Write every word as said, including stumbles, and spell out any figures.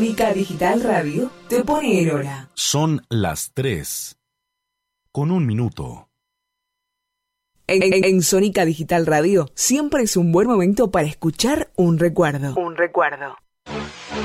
Sónica Digital Radio te pone en hora. Son las tres. Con un minuto. En, en, en Sónica Digital Radio siempre es un buen momento para escuchar un recuerdo. Un recuerdo.